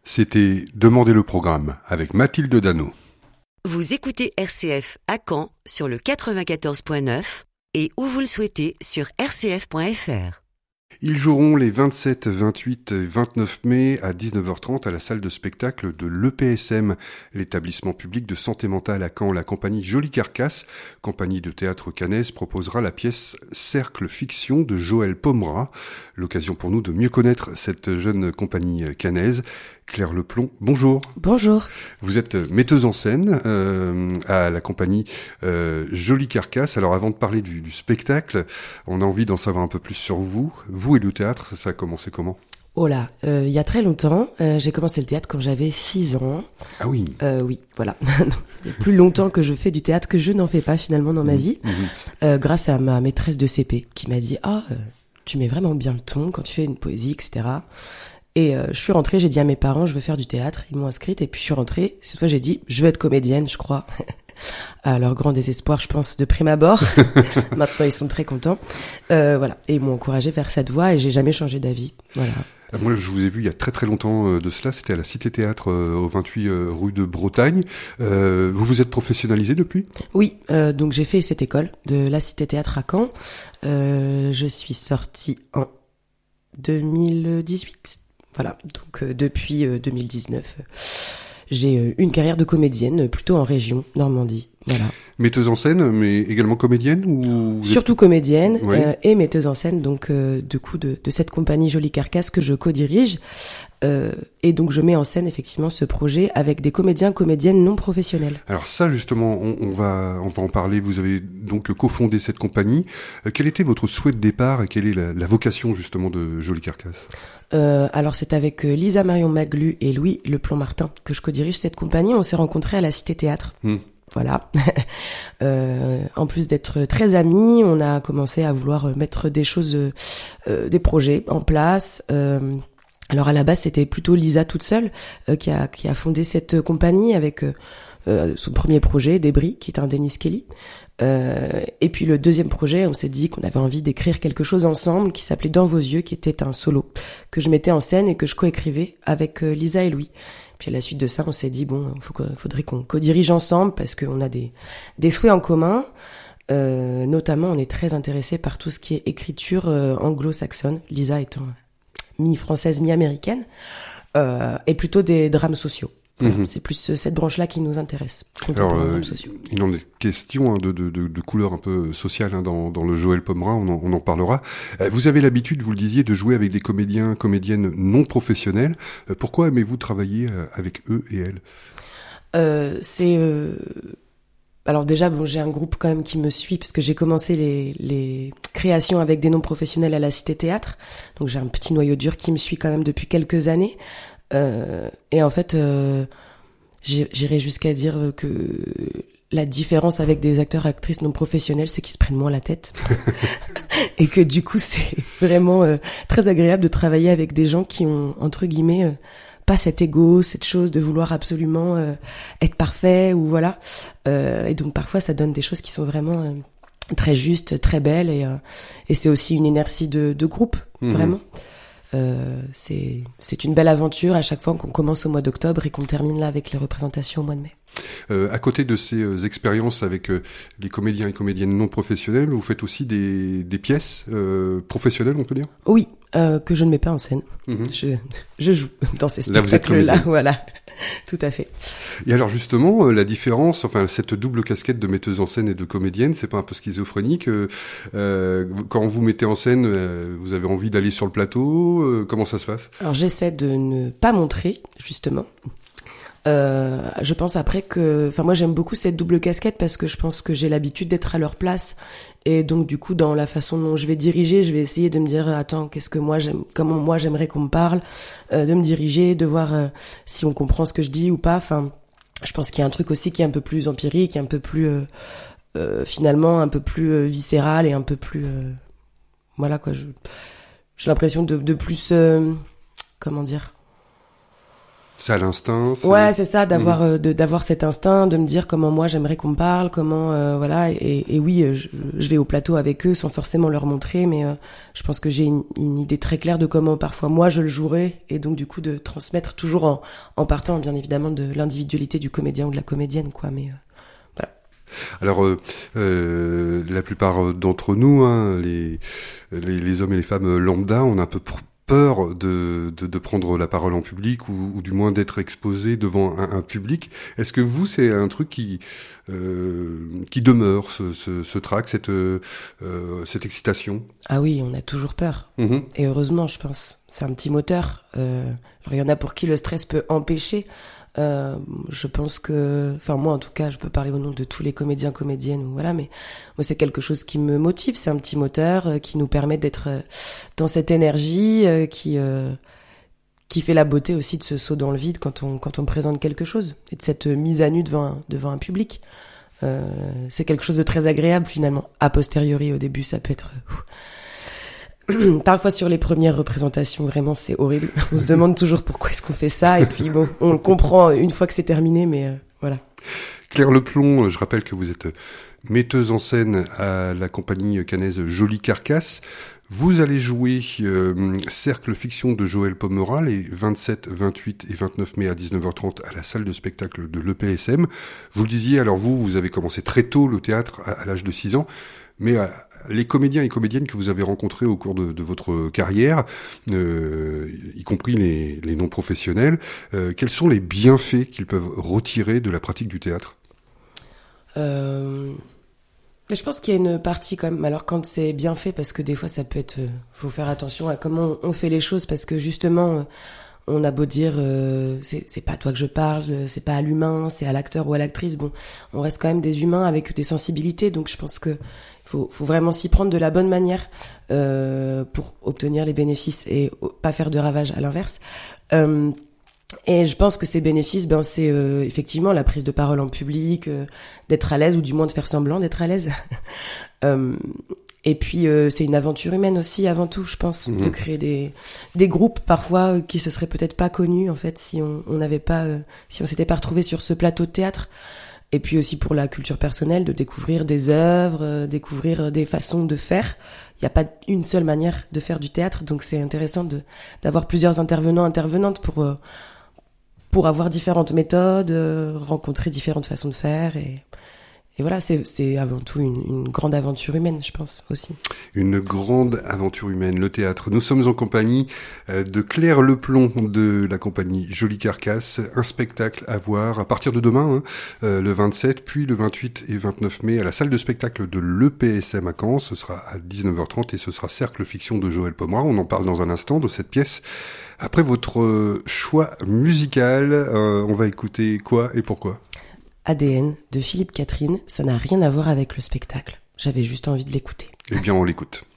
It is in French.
C'était Demandez le programme avec Mathilde Dano. Vous écoutez RCF à Caen sur le 94.9 et où vous le souhaitez sur rcf.fr. Ils joueront les 27, 28 et 29 mai à 19h30 à la salle de spectacle de l'EPSM, l'établissement public de santé mentale à Caen. La compagnie Jolie Carcasse, compagnie de théâtre caennaise, proposera la pièce Cercle Fiction de Joël Pomera. L'occasion pour nous de mieux connaître cette jeune compagnie caennaise. Claire Leplon, bonjour. Bonjour. Vous êtes metteuse en scène à la compagnie Jolie Carcasse. Alors avant de parler du spectacle, on a envie d'en savoir un peu plus sur vous. Vous et le théâtre, ça a commencé comment ? Oh là, il y a très longtemps, j'ai commencé le théâtre quand j'avais 6 ans. Ah oui. Oui, voilà. Il y a plus longtemps que je fais du théâtre que je n'en fais pas finalement dans ma vie, grâce à ma maîtresse de CP qui m'a dit « Ah, tu mets vraiment bien le ton quand tu fais une poésie, etc. » Et je suis rentrée, j'ai dit à mes parents, je veux faire du théâtre. Ils m'ont inscrite et puis je suis rentrée. Cette fois, j'ai dit, je veux être comédienne, je crois. À leur grand désespoir, je pense, de prime abord. Maintenant, ils sont très contents. Voilà. Et ils m'ont encouragée vers cette voie et j'ai jamais changé d'avis. Voilà. Moi, je vous ai vu il y a très très longtemps de cela. C'était à la Cité Théâtre au 28 rue de Bretagne. Vous vous êtes professionnalisée depuis ? Oui. Donc, j'ai fait cette école de la Cité Théâtre à Caen. Je suis sortie en 2018. Voilà, donc depuis 2019, j'ai une carrière de comédienne, plutôt en région, Normandie, voilà. Metteuse en scène, mais également comédienne ou... Surtout comédienne, oui. Et metteuse en scène, donc du coup de cette compagnie Jolie Carcasse que je co-dirige. Et donc je mets en scène effectivement ce projet avec des comédiennes non professionnels. Alors ça justement, on va en parler. Vous avez donc cofondé cette compagnie. Quel était votre souhait de départ et quelle est la vocation justement de Jolie Carcasse ? Alors c'est avec Lisa Marion Maglu et Louis Leplon-Martin que je co-dirige cette compagnie. On s'est rencontrés à la Cité Théâtre. Voilà. En plus d'être très amis, on a commencé à vouloir mettre des choses, des projets en place. Alors à la base, c'était plutôt Lisa toute seule qui a fondé cette compagnie avec son premier projet, Débris, qui est un Dennis Kelly. Et puis le deuxième projet, on s'est dit qu'on avait envie d'écrire quelque chose ensemble qui s'appelait Dans vos yeux, qui était un solo que je mettais en scène et que je coécrivais avec Lisa et Louis. Puis à la suite de ça, on s'est dit bon, faudrait qu'on co-dirige ensemble parce qu'on a des souhaits en commun. Notamment, on est très intéressés par tout ce qui est écriture anglo-saxonne. Lisa étant mi-française, mi-américaine, et plutôt des drames sociaux. C'est plus cette branche-là qui nous intéresse. Alors, il en est question de couleur un peu sociale dans le Joël Pomera, on en parlera. Vous avez l'habitude, vous le disiez, de jouer avec des comédiennes non professionnels. Pourquoi aimez-vous travailler avec eux et elles ? Alors déjà, bon, j'ai un groupe quand même qui me suit parce que j'ai commencé les créations avec des non-professionnels à la Cité Théâtre. Donc j'ai un petit noyau dur qui me suit quand même depuis quelques années. Et en fait, j'irais jusqu'à dire que la différence avec des acteurs actrices non professionnels, c'est qu'ils se prennent moins la tête. Et que du coup, c'est vraiment très agréable de travailler avec des gens qui ont, entre guillemets, pas cet ego, cette chose de vouloir absolument être parfait ou voilà. Et donc parfois, ça donne des choses qui sont vraiment très justes, très belles. Et c'est aussi une inertie de groupe, vraiment. C'est une belle aventure à chaque fois qu'on commence au mois d'octobre et qu'on termine là avec les représentations au mois de mai. À côté de ces expériences avec les comédiens et comédiennes non professionnels, vous faites aussi des pièces professionnelles, on peut dire ? Oui, que je ne mets pas en scène. Je joue dans ces spectacles-là, voilà. Tout à fait. Et alors justement, la différence, enfin cette double casquette de metteuse en scène et de comédienne, c'est pas un peu schizophrénique quand vous mettez en scène, vous avez envie d'aller sur le plateau, comment ça se passe ? Alors j'essaie de ne pas montrer, justement. Je pense après que, enfin moi j'aime beaucoup cette double casquette parce que je pense que j'ai l'habitude d'être à leur place et donc du coup dans la façon dont je vais diriger, je vais essayer de me dire attends qu'est-ce que moi j'aime, comment moi j'aimerais qu'on me parle, de me diriger, de voir si on comprend ce que je dis ou pas. Enfin, je pense qu'il y a un truc aussi qui est un peu plus empirique, un peu plus finalement un peu plus viscéral et un peu plus voilà quoi. J'ai l'impression de plus comment dire. C'est à l'instinct. Ouais, c'est ça, d'avoir d'avoir cet instinct, de me dire comment moi j'aimerais qu'on me parle, comment voilà. Et oui, je vais au plateau avec eux sans forcément leur montrer, mais je pense que j'ai une idée très claire de comment parfois moi je le jouerais, et donc du coup de transmettre toujours en partant bien évidemment de l'individualité du comédien ou de la comédienne, quoi. Mais voilà. Alors, la plupart d'entre nous, hein, les hommes et les femmes lambda, on a un peu peur de prendre la parole en public ou du moins d'être exposé devant un public. Est-ce que vous, c'est un truc qui demeure, ce trac, cette excitation? Ah oui, on a toujours peur. Et heureusement, je pense. C'est un petit moteur. Alors, il y en a pour qui le stress peut empêcher. Je pense que, enfin moi en tout cas, je peux parler au nom de tous les comédiens, comédiennes, voilà, mais moi c'est quelque chose qui me motive, c'est un petit moteur qui nous permet d'être dans cette énergie qui fait la beauté aussi de ce saut dans le vide quand on présente quelque chose, et de cette mise à nu devant un public. C'est quelque chose de très agréable finalement. A posteriori, au début, ça peut être parfois sur les premières représentations, vraiment c'est horrible. On se demande toujours pourquoi est-ce qu'on fait ça, et puis bon, on le comprend une fois que c'est terminé, mais voilà. Claire Leplon, je rappelle que vous êtes metteuse en scène à la compagnie caennaise Jolie Carcasse. Vous allez jouer Cercle Fiction de Joël Pomera les 27, 28 et 29 mai à 19h30 à la salle de spectacle de l'EPSM. Vous le disiez, alors vous avez commencé très tôt le théâtre à l'âge de 6 ans, mais les comédiens et comédiennes que vous avez rencontrés au cours de votre carrière, y compris les non-professionnels, quels sont les bienfaits qu'ils peuvent retirer de la pratique du théâtre ? Je pense qu'il y a une partie quand même, alors quand c'est bien fait, parce que des fois ça peut être, faut faire attention à comment on fait les choses, parce que justement, on a beau dire, c'est pas à toi que je parle, c'est pas à l'humain, c'est à l'acteur ou à l'actrice, bon, on reste quand même des humains avec des sensibilités, donc je pense que faut vraiment s'y prendre de la bonne manière pour obtenir les bénéfices et pas faire de ravages à l'inverse. Et je pense que ces bénéfices, c'est effectivement la prise de parole en public, d'être à l'aise, ou du moins de faire semblant d'être à l'aise. Et puis c'est une aventure humaine aussi avant tout, je pense, de créer des groupes parfois qui se seraient peut-être pas connus en fait si on n'avait pas si on s'était pas retrouvé sur ce plateau de théâtre. Et puis aussi pour la culture personnelle, de découvrir des œuvres, découvrir des façons de faire. Il n'y a pas une seule manière de faire du théâtre, donc c'est intéressant d'avoir plusieurs intervenantes pour avoir différentes méthodes, rencontrer différentes façons de faire, et voilà, c'est avant tout une grande aventure humaine, je pense, aussi. Une grande aventure humaine, le théâtre. Nous sommes en compagnie de Claire Leplon de la compagnie Jolie Carcasse. Un spectacle à voir à partir de demain, le 27, puis le 28 et 29 mai à la salle de spectacle de l'EPSM à Caen. Ce sera à 19h30 et ce sera Cercle Fiction de Joël Pomera. On en parle dans un instant de cette pièce. Après votre choix musical, on va écouter quoi et pourquoi ? ADN de Philippe Catherine, ça n'a rien à voir avec le spectacle. J'avais juste envie de l'écouter. Eh bien, on l'écoute.